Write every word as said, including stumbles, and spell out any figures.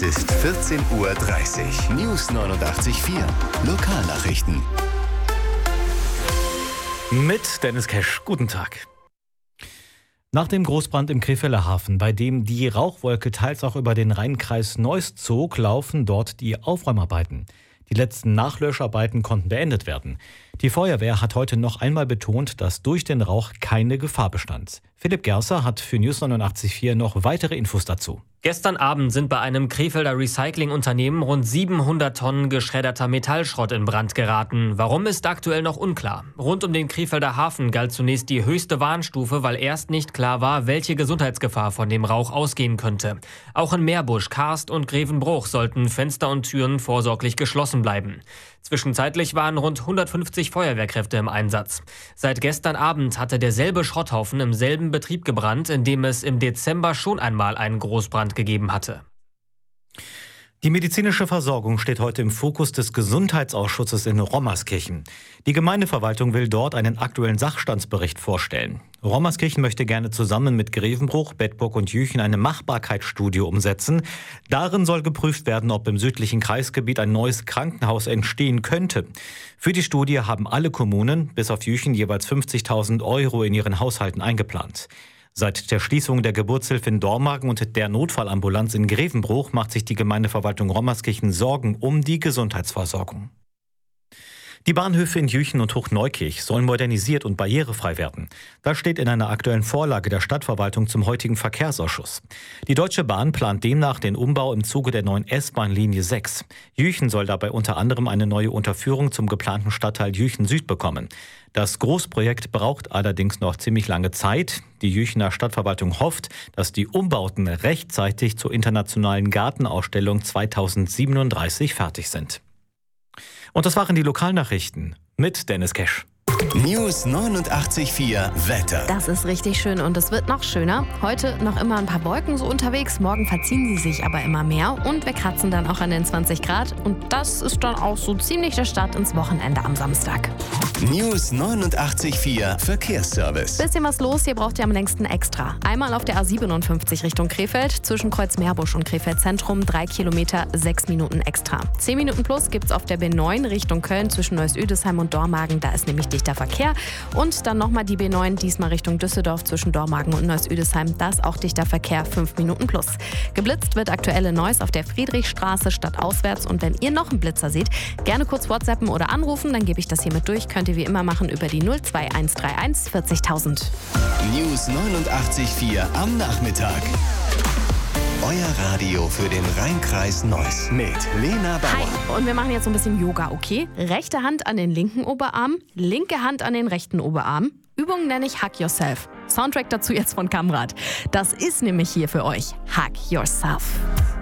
Ist vierzehn Uhr dreißig. News neunundachtzig Komma vier. Lokalnachrichten. Mit Dennis Kesch. Guten Tag. Nach dem Großbrand im Krefelder Hafen, bei dem die Rauchwolke teils auch über den Rheinkreis Neuss zog, laufen dort die Aufräumarbeiten. Die letzten Nachlöscharbeiten konnten beendet werden. Die Feuerwehr hat heute noch einmal betont, dass durch den Rauch keine Gefahr bestand. Philipp Gerser hat für News neunundachtzig Komma vier noch weitere Infos dazu. Gestern Abend sind bei einem Krefelder Recyclingunternehmen rund siebenhundert Tonnen geschredderter Metallschrott in Brand geraten. Warum, ist aktuell noch unklar. Rund um den Krefelder Hafen galt zunächst die höchste Warnstufe, weil erst nicht klar war, welche Gesundheitsgefahr von dem Rauch ausgehen könnte. Auch in Meerbusch, Karst und Grevenbruch sollten Fenster und Türen vorsorglich geschlossen bleiben. Zwischenzeitlich waren rund hundertfünfzig Feuerwehrkräfte im Einsatz. Seit gestern Abend hatte derselbe Schrotthaufen im selben Betrieb gebrannt, in dem es im Dezember schon einmal einen Großbrand gegeben hatte. Die medizinische Versorgung steht heute im Fokus des Gesundheitsausschusses in Rommerskirchen. Die Gemeindeverwaltung will dort einen aktuellen Sachstandsbericht vorstellen. Rommerskirchen möchte gerne zusammen mit Grevenbruch, Bedburg und Jüchen eine Machbarkeitsstudie umsetzen. Darin soll geprüft werden, ob im südlichen Kreisgebiet ein neues Krankenhaus entstehen könnte. Für die Studie haben alle Kommunen bis auf Jüchen jeweils fünfzigtausend Euro in ihren Haushalten eingeplant. Seit der Schließung der Geburtshilfe in Dormagen und der Notfallambulanz in Grevenbruch macht sich die Gemeindeverwaltung Rommerskirchen Sorgen um die Gesundheitsversorgung. Die Bahnhöfe in Jüchen und Hochneukirch sollen modernisiert und barrierefrei werden. Das steht in einer aktuellen Vorlage der Stadtverwaltung zum heutigen Verkehrsausschuss. Die Deutsche Bahn plant demnach den Umbau im Zuge der neuen S-Bahn-Linie sechs. Jüchen soll dabei unter anderem eine neue Unterführung zum geplanten Stadtteil Jüchen Süd bekommen. Das Großprojekt braucht allerdings noch ziemlich lange Zeit. Die Jüchener Stadtverwaltung hofft, dass die Umbauten rechtzeitig zur internationalen Gartenausstellung zweitausendsiebenunddreißig fertig sind. Und das waren die Lokalnachrichten mit Dennis Kesch. News neunundachtzig Komma vier Wetter. Das ist richtig schön und es wird noch schöner. Heute noch immer ein paar Wolken so unterwegs, morgen verziehen sie sich aber immer mehr und wir kratzen dann auch an den zwanzig Grad und das ist dann auch so ziemlich der Start ins Wochenende am Samstag. News neunundachtzig Komma vier Verkehrsservice. Bisschen was los, hier braucht ihr am längsten extra. Einmal auf der A siebenundfünfzig Richtung Krefeld, zwischen Kreuz Meerbusch und Krefeld Zentrum, drei Kilometer, sechs Minuten extra. zehn Minuten plus gibt's auf der B neun Richtung Köln zwischen Neuss-Üdesheim und Dormagen, da ist nämlich dichter Verkehr. Und dann nochmal die B neun, diesmal Richtung Düsseldorf zwischen Dormagen und Neuss-Üdesheim, da ist auch dichter Verkehr, fünf Minuten plus. Geblitzt wird aktuell in Neuss auf der Friedrichstraße stadtauswärts und wenn ihr noch einen Blitzer seht, gerne kurz WhatsAppen oder anrufen, dann gebe ich das hier mit durch, könnt ihr wie immer machen über die null zwei eins drei eins vierzigtausend. News neunundachtzig Komma vier am Nachmittag. Euer Radio für den Rheinkreis Neuss mit Lena Bauer. Hi, und wir machen jetzt so ein bisschen Yoga, okay? Rechte Hand an den linken Oberarm, linke Hand an den rechten Oberarm. Übung nenne ich Hug Yourself. Soundtrack dazu jetzt von Kamrat. Das ist nämlich hier für euch Hug Yourself.